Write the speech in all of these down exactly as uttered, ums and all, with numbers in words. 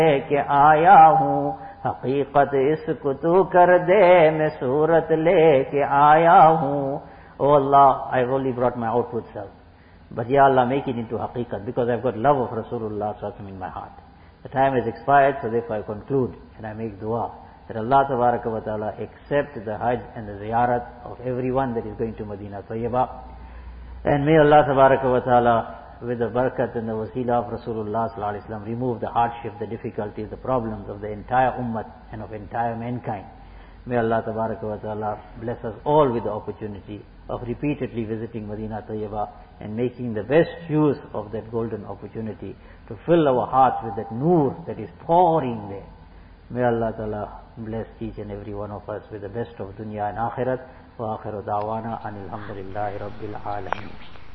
के आया हूँ, हकीकत इसको तू कर दे, मैं सूरत लेके आया हूँ. Oh Allah, I've only brought my outward self. But Ya Allah, make it into haqiqat, because I've got love of Rasulullah sallallahu alaihi wasallam in my heart. The time has expired, so therefore I conclude and I make dua that Allah tabaraka wa ta'ala accept the hajj and the ziyarat of everyone that is going to Medina Tayyibah. And may Allah tabaraka wa ta'ala, with the barakat and the wasila of Rasulullah sallallahu alaihi wasallam, remove the hardship, the difficulties, the problems of the entire ummah and of entire mankind. May Allah tabaraka wa ta'ala bless us all with the opportunity of repeatedly visiting Medina Tayyibah and making the best use of that golden opportunity to fill our hearts with that noor that is pouring there. May Allah ta'ala bless each and every one of us with the best of dunya and akhirat. Wa akhiru da'wana anil hamdulillahi rabbil alameen.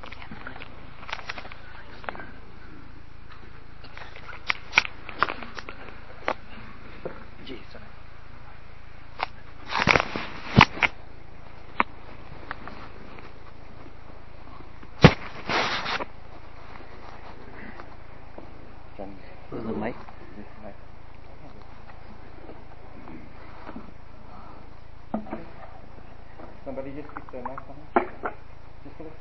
The mic. Somebody just pick the mic from just for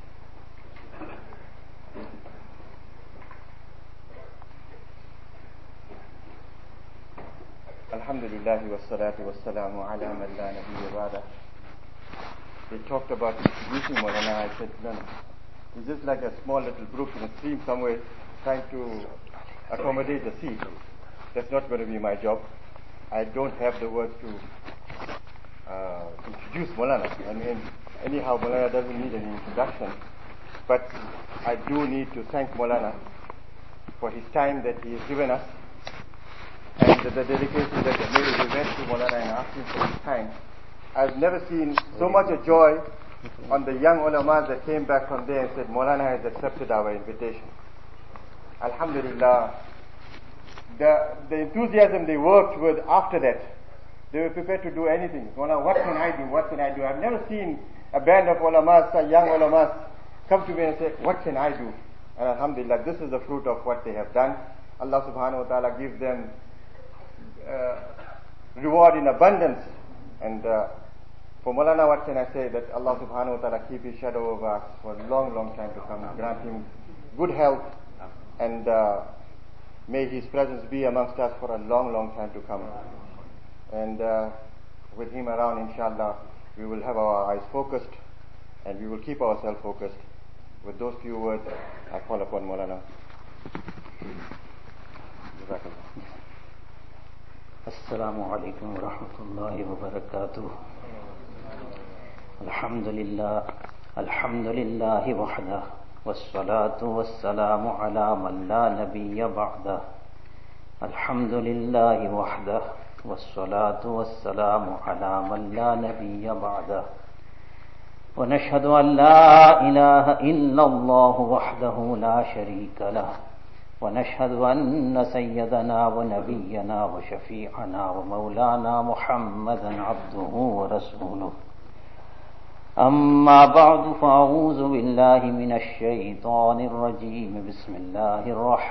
Alhamdulillah wa salatu wa salamu ala man la nabiyya ba'da. They talked about introducing Maulana. I said, no, no. It's just like a small little brook in a stream somewhere trying to accommodate the sea. That's not going to be my job. I don't have the words to uh, introduce Maulana. I mean, anyhow, Maulana doesn't need any introduction. But I do need to thank Maulana for his time that he has given us and the, the dedication that maybe we went to Maulana and asked him for his time. I've never seen so much a joy on the young ulamas that came back from there and said, Maulana has accepted our invitation. Alhamdulillah. The, the enthusiasm they worked with after that, they were prepared to do anything. Maulana, what can I do? What can I do? I've never seen a band of ulamas, young ulamas, come to me and say, what can I do? And alhamdulillah, this is the fruit of what they have done. Allah subhanahu wa ta'ala gives them uh, reward in abundance. And uh, for Maulana, what can I say? That Allah subhanahu wa ta'ala keep his shadow over us for a long, long time to come. Grant him good health. And uh, may his presence be amongst us for a long, long time to come. And uh, with him around, inshallah, we will have our eyes focused and we will keep ourselves focused. With those few words, I call upon Maulana. Assalamu alaikum wa rahmatullahi wa barakatuh. Alhamdulillah, alhamdulillahi wahda. والصلاة والسلام على من لا نبي بعده. الحمد لله وحده والصلاة والسلام على من لا نبي بعده. ونشهد أن لا إله إلا الله وحده لا شريك له. ونشهد أن سيدنا ونبينا وشفيعنا ومولانا محمدا عبده ورسوله. أما بعد فأعوذ بالله من الشيطان الرجيم. بسم الله الرحمن